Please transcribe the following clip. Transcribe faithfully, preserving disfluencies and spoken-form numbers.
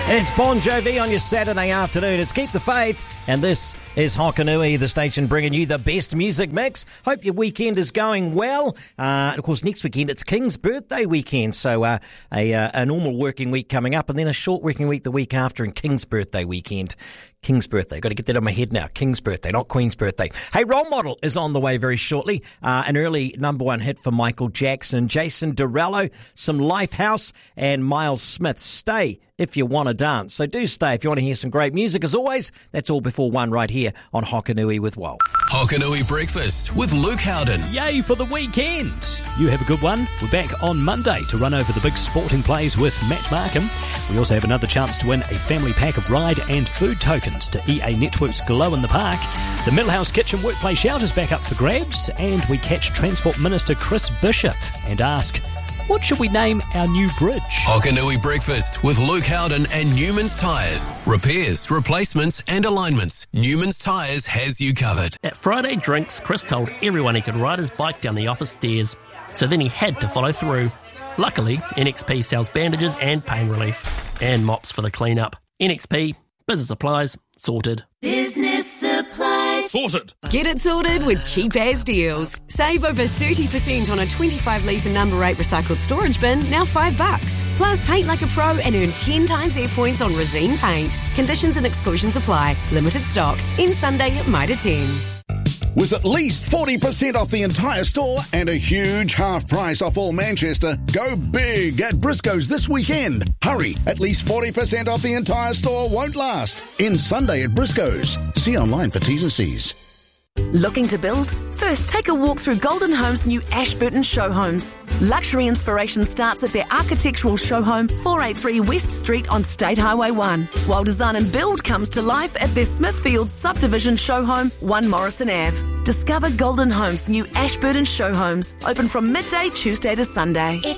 It's Bon Jovi on your Saturday afternoon. It's Keep the Faith, and this is Hokanui, the station bringing you the best music mix. Hope your weekend is going well. Uh, and of course, next weekend it's King's birthday weekend, so uh, a, uh, a normal working week coming up, and then a short working week the week after, and King's birthday weekend. King's birthday. Got to get that in my head now. King's birthday, not Queen's birthday. Hey, Role Model is on the way very shortly. Uh, an early number one hit for Michael Jackson. Jason Derulo, some Lifehouse, and Miles Smith. Stay if you want to dance. So do stay if you want to hear some great music. As always, that's all before one right here on Hokanui with Woe. Hokanui Breakfast with Luke Howden. Yay for the weekend. You have a good one. We're back on Monday to run over the big sporting plays with Matt Markham. We also have another chance to win a family pack of ride and food tokens to E A Network's Glow in the Park. The Millhouse Kitchen Workplace Shout is back up for grabs, and we catch Transport Minister Chris Bishop and ask, what should we name our new bridge? Hokanui Breakfast with Luke Howden and Newman's Tyres. Repairs, replacements and alignments. Newman's Tyres has you covered. At Friday Drinks, Chris told everyone he could ride his bike down the office stairs, so then he had to follow through. Luckily, N X P sells bandages and pain relief, and mops for the clean-up. N X P, business supplies, sorted. Business supplies. Sorted. Get it sorted with Cheap As Deals. Save over thirty percent on a twenty-five litre number eight recycled storage bin, now five bucks. Plus, paint like a pro and earn ten times air points on Resine paint. Conditions and exclusions apply. Limited stock. In Sunday at Mitre ten. With at least forty percent off the entire store and a huge half price off all Manchester, go big at Briscoe's this weekend. Hurry, at least forty percent off the entire store won't last. In Sunday at Briscoe's. See online for T's and C's. Looking to build? First, take a walk through Golden Homes' new Ashburton Show Homes. Luxury inspiration starts at their architectural show home, four eighty-three West Street on State Highway one, while design and build comes to life at their Smithfield Subdivision Show Home, one Morrison Avenue. Discover Golden Homes' new Ashburton Show Homes, open from midday Tuesday to Sunday.